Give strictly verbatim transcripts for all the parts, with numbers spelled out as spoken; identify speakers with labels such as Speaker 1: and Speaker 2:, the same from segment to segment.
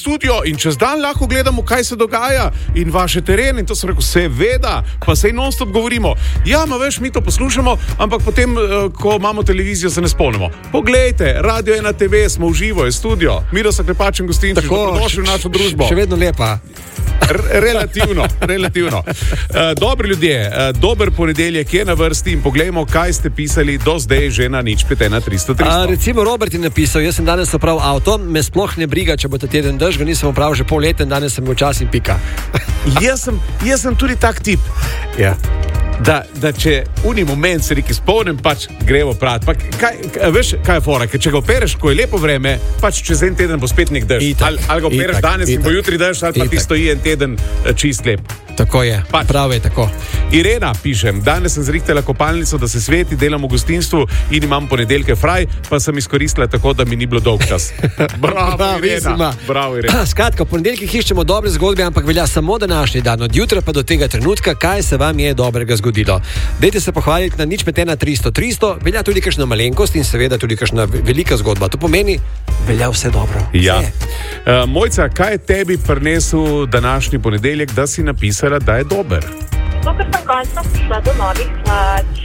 Speaker 1: studio in čez dan lahko gledamo, kaj se dogaja in vaše terene. In to sem rekel, seveda, pa sej non-stop govorimo. Ja, ma veš, mi to poslušamo, ampak potem, ko imamo televizijo, se ne spomnimo. Poglejte, Radio ena te ve, smo v živo, je studio. Miroslav Klepač in Gustinčič, dobrodošli v našo družbo.
Speaker 2: Še vedno lepa.
Speaker 1: R- relativno, relativno. Uh, dobri ljudje, uh, dober ponedeljek je na vrsti in poglejmo, kaj ste pisali do zdaj že na nič pet ena tristo tristo.
Speaker 2: A, recimo Robert je napisal, jaz sem danes opravil avto, me sploh ne briga, če bo ta teden dež, ga nisem opravil že pol leta in danes sem včasih in pika.
Speaker 1: jaz, sem, jaz sem tudi tak tip.
Speaker 2: Ja.
Speaker 1: Da, da če uni moment se neki spomnim, pač gremo prati. Pa kaj, kaj, veš, kaj je fora? Ker če ga opereš, ko je lepo vreme, pač čez en teden bo spet nek dež. Ali, ali ga opereš
Speaker 2: itak,
Speaker 1: danes
Speaker 2: itak,
Speaker 1: in bo jutri dež, ali pa
Speaker 2: itak.
Speaker 1: ti stoji en teden čist lep.
Speaker 2: Tako je,
Speaker 1: Pač.
Speaker 2: prav je tako.
Speaker 1: Irena, pišem, danes sem zrihtela kopalnico, da se sveti, delam v gostinstvu in imam ponedeljke fraj, pa sem izkoristila tako, da mi ni bilo dolg čas. Bravo,
Speaker 2: Bravo,
Speaker 1: Irena.
Speaker 2: Irena.
Speaker 1: Bravo, Irena.
Speaker 2: Skratka, v ponedeljkih iščemo dobre zgodbe, ampak velja samo današnji dan, od jutra pa do tega trenutka, kaj se vam je dobrega zgodilo. Dajte se pohvaliti na nič pet ena tristo tristo, velja tudi kakšna malenkost in seveda tudi kakšna velika zgodba. To pomeni, velja vse dobro.
Speaker 1: Ja.
Speaker 2: Vse.
Speaker 1: Uh, Mojca, kaj je tebi prinesel današnji ponedeljek, da si napisala, da je dober?
Speaker 3: To, ker sem končno prišla do novih hlač.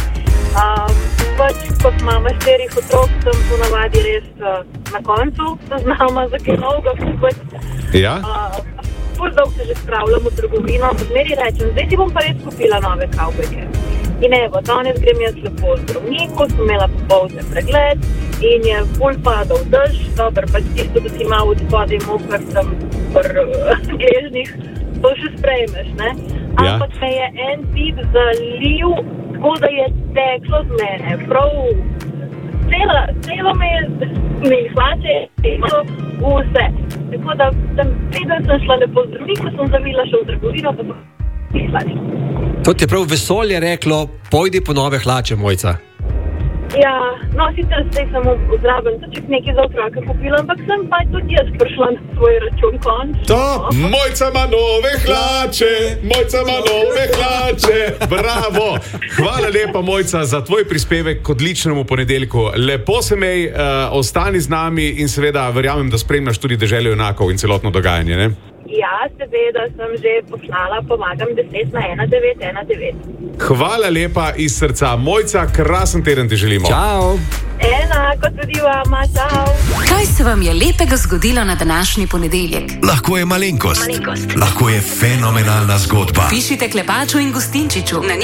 Speaker 3: Um, pač, kot mama štirih otrok, sem ponavadi res uh, na koncu, zaznama za kaj novega kupiti.
Speaker 1: Ja?
Speaker 3: Uh, Ful dolgo se že spravljam v trgovino, odmeri rečem, zdaj si bom pa res kupila nove kavbojke. In evo, danes grem jaz lepo v zdravniku, sem imela popoldne pregled in je ful padal dež, dober, pač tisto, da si malo od spodaj mokar sem pri uh, gležnih, to še sprejmeš, ne?
Speaker 1: Ja.
Speaker 3: Ampak me je en tip zalil, tako da je teklo z mene, prav cela, celo me je, me je hlače, teklo vse. Tako da sem, preden sem šla lepo v zdravniku, sem zavila še v trgovino, pa sem hlače.
Speaker 2: To ti je prav vesolje reklo, pojdi po nove hlače, Mojca.
Speaker 3: Ja, no, sicer zdaj sem zraven toček nekaj za otroka kupila, ampak sem pa tudi jaz prišla na svoj račun končno.
Speaker 1: To, Mojca ima nove hlače, Mojca ima nove hlače, bravo. Hvala lepa, Mojca, za tvoj prispevek k odličnemu ponedeljku. Lepo se mej, uh, ostani z nami in seveda verjamem, da spremljaš tudi Deželo junakov in celotno dogajanje, ne?
Speaker 3: Ja, seveda sem že poslala, pomagam deset na ena devet ena devet.
Speaker 1: Hvala lepa iz srca. Mojca, krasen teden ti želimo.
Speaker 2: Čau.
Speaker 3: Enako tudi vama, čau.
Speaker 4: Kaj se vam je lepega zgodilo na današnji ponedeljek?
Speaker 5: Lahko je malenkost,
Speaker 4: Malenkost.
Speaker 5: lahko je fenomenalna zgodba.
Speaker 4: Pišite Klepaču in Gustinčiču na